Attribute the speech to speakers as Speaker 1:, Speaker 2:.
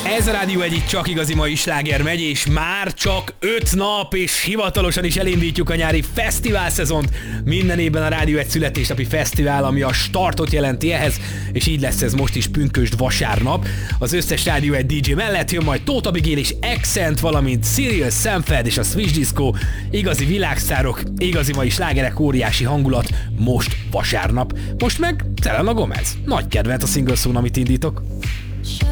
Speaker 1: Ez a Rádió egyik csak igazi mai sláger megy, és már csak 5 nap, és hivatalosan is elindítjuk a nyári fesztivál szezont. Minden évben a Rádió egy születésnapi fesztivál, ami a startot jelenti ehhez, és így lesz ez most is pünkösd vasárnap. Az összes Rádió egy DJ mellett jön majd Tóth Abigail és Accent, valamint Cyril, Sam Fed és a Switch Disco. Igazi világsztárok, igazi mai slágerek, óriási hangulat most vasárnap. Most meg Selena Gomez. Nagy kedvelt a single szón, amit indítok.